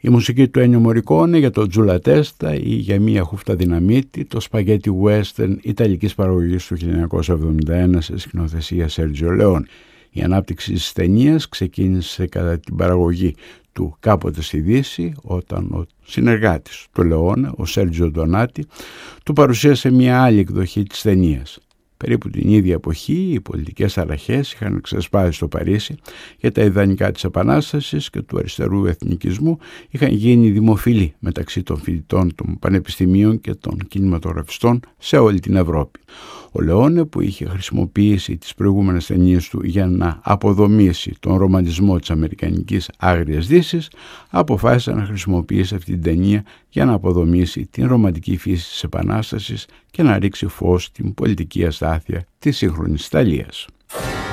Η μουσική του Ennio Morricone για το Τζούλα Τέστα ή για μία χούφτα δυναμίτη, το σπαγέτι western ιταλικής παραγωγής του 1971 σε σκηνοθεσία Σέρτζιο Λεόνε. Η ανάπτυξη της ταινίας ξεκίνησε κατά την παραγωγή του Κάποτε στη Δύση, όταν ο συνεργάτης του Λεόνε, ο Σέρτζιο Ντονάτι, του παρουσίασε μια άλλη εκδοχή της ταινίας. Περίπου την ίδια εποχή οι πολιτικές ταραχές είχαν ξεσπάσει στο Παρίσι και τα ιδανικά της Επανάστασης και του αριστερού εθνικισμού είχαν γίνει δημοφιλή μεταξύ των φοιτητών των πανεπιστημίων και των κινηματογραφιστών σε όλη την Ευρώπη. Ο Λεόνε, που είχε χρησιμοποιήσει τις προηγούμενες ταινίες του για να αποδομήσει τον ρομαντισμό της αμερικανικής Άγριας Δύσης, αποφάσισε να χρησιμοποιήσει αυτή την ταινία για να αποδομήσει την ρομαντική φύση της Επανάστασης και να ρίξει φως στην πολιτική αστάθεια της σύγχρονης Ιταλίας.